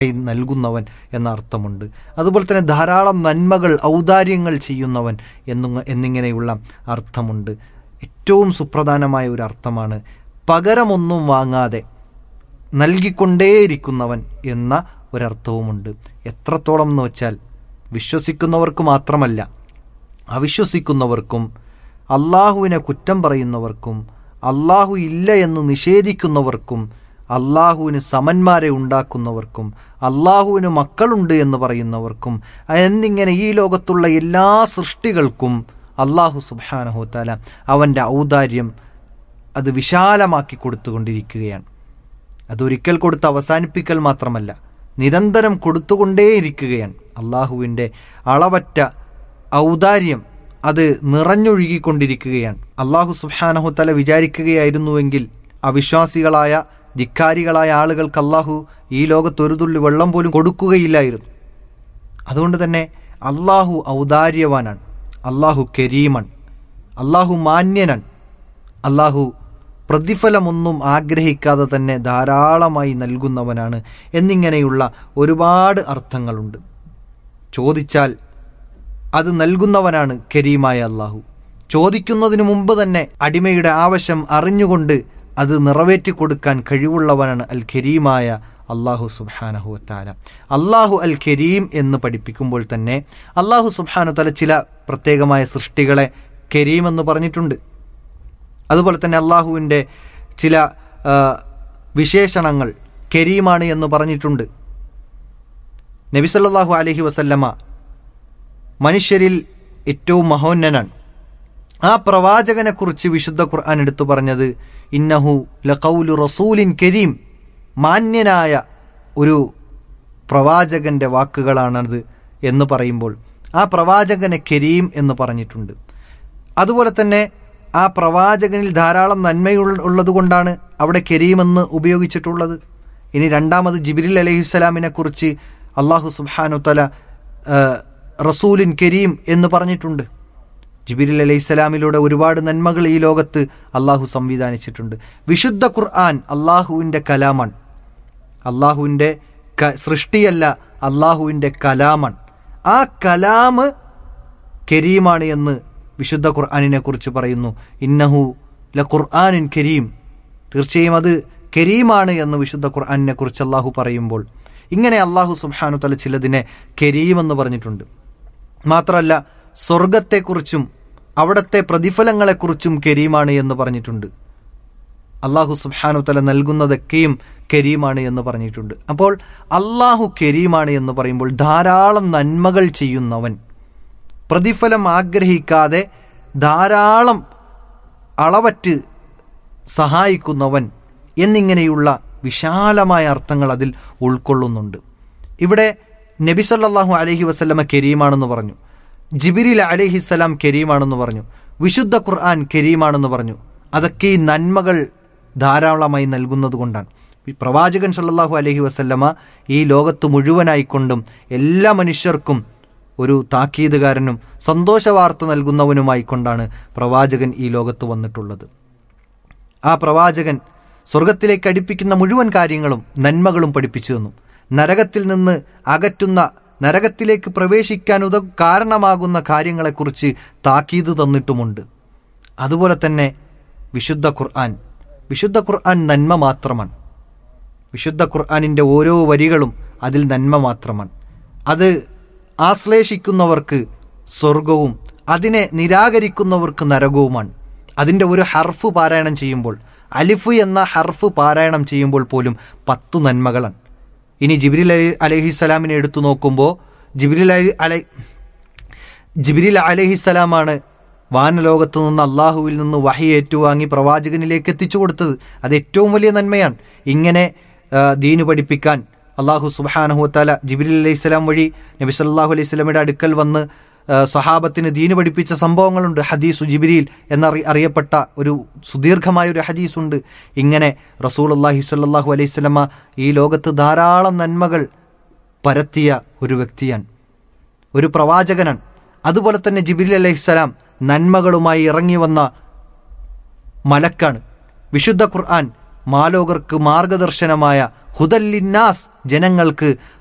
നൽകുന്നവൻ എന്ന അർത്ഥമുണ്ട്. അതുപോലെ തന്നെ ധാരാളം നന്മകൾ ഔദാര്യങ്ങൾ ചെയ്യുന്നവൻ എന്നിങ്ങനെയുള്ള അർത്ഥമുണ്ട്. ഏറ്റവും സുപ്രധാനമായ ഒരു അർത്ഥമാണ് പകരമൊന്നും വാങ്ങാതെ നൽകിക്കൊണ്ടേയിരിക്കുന്നവൻ എന്ന ഒരർത്ഥവുമുണ്ട്. എത്രത്തോളം എന്ന് വെച്ചാൽ വിശ്വസിക്കുന്നവർക്ക് മാത്രമല്ല, അവിശ്വസിക്കുന്നവർക്കും അള്ളാഹുവിനെ കുറ്റം പറയുന്നവർക്കും അള്ളാഹു ഇല്ല എന്ന് നിഷേധിക്കുന്നവർക്കും അള്ളാഹുവിന് സമന്മാരെ ഉണ്ടാക്കുന്നവർക്കും അള്ളാഹുവിന് മക്കളുണ്ട് എന്ന് പറയുന്നവർക്കും എന്നിങ്ങനെ ഈ ലോകത്തുള്ള എല്ലാ സൃഷ്ടികൾക്കും അള്ളാഹു സുബ്ഹാനഹു വ തആല അവൻ്റെ ഔദാര്യം അത് വിശാലമാക്കി കൊടുത്തുകൊണ്ടിരിക്കുകയാണ്. അതൊരിക്കൽ കൊടുത്ത് അവസാനിപ്പിക്കൽ മാത്രമല്ല, നിരന്തരം കൊടുത്തുകൊണ്ടേയിരിക്കുകയാണ്. അള്ളാഹുവിൻ്റെ അളവറ്റ ഔദാര്യം അത് നിറഞ്ഞൊഴുകിക്കൊണ്ടിരിക്കുകയാണ്. അള്ളാഹു സുബ്ഹാനഹു വ തആല വിചാരിക്കുകയായിരുന്നുവെങ്കിൽ അവിശ്വാസികളായ ധിക്കാരികളായ ആളുകൾക്ക് അള്ളാഹു ഈ ലോകത്ത് ഒരു തുള്ളി വെള്ളം പോലും കൊടുക്കുകയില്ലായിരുന്നു. അതുകൊണ്ട് തന്നെ അള്ളാഹു ഔദാര്യവാനാണ്, അള്ളാഹു കരീമാണ്, അള്ളാഹു മാന്യനാണ്, അള്ളാഹു പ്രതിഫലമൊന്നും ആഗ്രഹിക്കാതെ തന്നെ ധാരാളമായി നൽകുന്നവനാണ് എന്നിങ്ങനെയുള്ള ഒരുപാട് അർത്ഥങ്ങളുണ്ട്. ചോദിച്ചാൽ അത് നൽകുന്നവനാണ് കരീമായ അള്ളാഹു. ചോദിക്കുന്നതിന് മുമ്പ് തന്നെ അടിമയുടെ ആവശ്യം അറിഞ്ഞുകൊണ്ട് അത് നിറവേറ്റി കൊടുക്കാൻ കഴിവുള്ളവനാണ് അൽ കരീമായ അള്ളാഹു സുബ്ഹാനഹു വ തആല. അള്ളാഹു അൽ കരീം എന്ന് പഠിപ്പിക്കുമ്പോൾ തന്നെ അള്ളാഹു സുബ്ഹാനഹു വ തആല ചില പ്രത്യേകമായ സൃഷ്ടികളെ കരീം എന്ന് പറഞ്ഞിട്ടുണ്ട്. അതുപോലെ തന്നെ അള്ളാഹുവിൻ്റെ ചില വിശേഷണങ്ങൾ കരീമാണ് എന്ന് പറഞ്ഞിട്ടുണ്ട്. നബി സല്ലല്ലാഹു അലൈഹി വസല്ലമ മനുഷ്യരിൽ ഏറ്റവും മഹോന്നതനാണ്. ആ പ്രവാചകനെക്കുറിച്ച് വിശുദ്ധ ഖുർആൻ എടുത്തു പറഞ്ഞത് ഇന്നഹു ലഖൗലു റസൂലിൻ കരീം, മാന്യനായ ഒരു പ്രവാചകന്റെ വാക്കുകളാണത് എന്ന് പറയുമ്പോൾ ആ പ്രവാചകനെ കരീം എന്ന് പറഞ്ഞിട്ടുണ്ട്. അതുപോലെ തന്നെ ആ പ്രവാചകനിൽ ധാരാളം നന്മയുള്ളതുകൊണ്ടാണ് അവിടെ കരീം എന്ന് ഉപയോഗിച്ചിട്ടുള്ളത്. ഇനി രണ്ടാമത് ജിബ്രീൽ അലൈഹിസ്സലാമിനെ കുറിച്ച് അള്ളാഹു സുബ്ഹാനഹു വ തആല റസൂലിൻ കരീം എന്ന് പറഞ്ഞിട്ടുണ്ട്. ജിബ്രീൽ അലൈഹിസ്സലാമിലൂടെ ഒരുപാട് നന്മകൾ ഈ ലോകത്ത് അള്ളാഹു സംവിധാനിച്ചിട്ടുണ്ട്. വിശുദ്ധ ഖുർആൻ അള്ളാഹുവിൻ്റെ കലാമാണ്, അള്ളാഹുവിൻ്റെ സൃഷ്ടിയല്ല, അള്ളാഹുവിൻ്റെ കലാമാണ്. ആ കലാമ് കരീമാണ് എന്ന് വിശുദ്ധ ഖുർആനിനെ കുറിച്ച് പറയുന്നു. ഇന്നഹു ല ഖുർആനുൻ കരീം, തീർച്ചയായും അത് കരീമാണ് എന്ന് വിശുദ്ധ ഖുർആനിനെ കുറിച്ച് അള്ളാഹു പറയുമ്പോൾ ഇങ്ങനെ അള്ളാഹു സുബ്ഹാനഹു വ തആല ചിലതിനെ കരീം എന്ന് പറഞ്ഞിട്ടുണ്ട്. മാത്രമല്ല സ്വർഗത്തെക്കുറിച്ചും അവിടുത്തെ പ്രതിഫലങ്ങളെക്കുറിച്ചും കരീമാണ് എന്ന് പറഞ്ഞിട്ടുണ്ട്. അള്ളാഹു സുബ്ഹാനഹു വ തആല നൽകുന്നതൊക്കെയും കരീമാണ് എന്ന് പറഞ്ഞിട്ടുണ്ട്. അപ്പോൾ അള്ളാഹു കരീമാണ് എന്ന് പറയുമ്പോൾ ധാരാളം നന്മകൾ ചെയ്യുന്നവൻ, പ്രതിഫലം ആഗ്രഹിക്കാതെ ധാരാളം അളവറ്റ് സഹായിക്കുന്നവൻ എന്നിങ്ങനെയുള്ള വിശാലമായ അർത്ഥങ്ങൾ അതിൽ ഉൾക്കൊള്ളുന്നുണ്ട്. ഇവിടെ നബി സല്ലല്ലാഹു അലൈഹി വസല്ലമ കരീമാണെന്ന് പറഞ്ഞു, ജിബ്രീൽ അലൈഹിസ്സലാം കരീമാണെന്ന് പറഞ്ഞു, വിശുദ്ധ ഖുർആൻ കരീമാണെന്ന് പറഞ്ഞു. അതൊക്കെ ഈ നന്മകൾ ധാരാളമായി നൽകുന്നത് കൊണ്ടാണ്. പ്രവാചകൻ സല്ലല്ലാഹു അലൈഹി വസല്ലമ ഈ ലോകത്ത് മുഴുവനായിക്കൊണ്ടും എല്ലാ മനുഷ്യർക്കും ഒരു താക്കീതുകാരനും സന്തോഷവാർത്ത നൽകുന്നവനുമായിക്കൊണ്ടാണ് പ്രവാചകൻ ഈ ലോകത്ത് വന്നിട്ടുള്ളത്. ആ പ്രവാചകൻ സ്വർഗത്തിലേക്ക് അടുപ്പിക്കുന്ന മുഴുവൻ കാര്യങ്ങളും നന്മകളും പഠിപ്പിച്ചു തന്നു. നരകത്തിൽ നിന്ന് അകറ്റുന്ന, നരകത്തിലേക്ക് പ്രവേശിക്കാൻ കാരണമാകുന്ന കാര്യങ്ങളെക്കുറിച്ച് താക്കീത് തന്നിട്ടുമുണ്ട്. അതുപോലെ തന്നെ വിശുദ്ധ ഖുർആൻ നന്മ മാത്രമാണ്. വിശുദ്ധ ഖുർആനിൻ്റെ ഓരോ വരികളും അതിൽ നന്മ മാത്രമാണ്. അത് ആശ്ലേഷിക്കുന്നവർക്ക് സ്വർഗവും അതിനെ നിരാകരിക്കുന്നവർക്ക് നരകവുമാണ്. അതിൻ്റെ ഒരു ഹർഫ് പാരായണം ചെയ്യുമ്പോൾ, അലിഫ് എന്ന ഹർഫ് പാരായണം ചെയ്യുമ്പോൾ പോലും 10 നന്മകളാണ്. ഇനി ജിബ്രീൽ അലൈഹിസ്സലാമിനെ എടുത്തു നോക്കുമ്പോൾ ജിബ്രീൽ അലൈഹിസ്സലാമാണ് വാനലോകത്ത് നിന്ന് അള്ളാഹുവിൽ നിന്ന് വഹി ഏറ്റുവാങ്ങി പ്രവാചകനിലേക്ക് എത്തിച്ചു കൊടുത്തത്. അത് ഏറ്റവും വലിയ നന്മയാണ്. ഇങ്ങനെ ദീന് പഠിപ്പിക്കാൻ അള്ളാഹു സുബ്ഹാനഹു വ തആല ജിബ്രീൽ അലൈഹിസ്സലാം വഴി നബി സല്ലല്ലാഹു അലൈഹി വസല്ലമയുടെ അടുക്കൽ വന്ന് സ്വഹാബത്തിന് ദീന് പഠിപ്പിച്ച സംഭവങ്ങളുണ്ട്. ഹദീസു ജിബ്രീൽ എന്നറിയപ്പെട്ട ഒരു സുദീർഘമായ ഒരു ഹദീസുണ്ട്. ഇങ്ങനെ റസൂലുള്ളാഹി സ്വല്ലല്ലാഹു അലൈഹി വസല്ലമ ഈ ലോകത്ത് ധാരാളം നന്മകൾ പരത്തിയ ഒരു വ്യക്തിയാണ്, ഒരു പ്രവാചകനാണ്. അതുപോലെ തന്നെ ജിബ്രീൽ അലൈഹിസ്സലാം നന്മകളുമായി ഇറങ്ങി വന്ന മലക്കാണ്. വിശുദ്ധ ഖുർആൻ മാലോകർക്ക് മാർഗദർശനമായ ഹുദല്ലിന്നാസ്, ജനങ്ങൾക്ക്